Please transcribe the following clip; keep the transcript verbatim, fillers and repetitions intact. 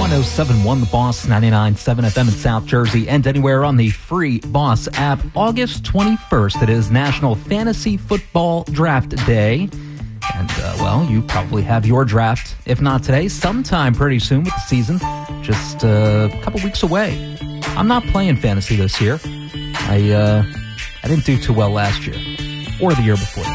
one oh seven point one The Boss, ninety-nine point seven F M in South Jersey, and anywhere on the free Boss app. August twenty-first, it is National Fantasy Football Draft Day. And, uh, well, you probably have your draft, if not today, sometime pretty soon with the season, just uh, a couple weeks away. I'm not playing fantasy this year. I, uh, I didn't do too well last year, or the year before that.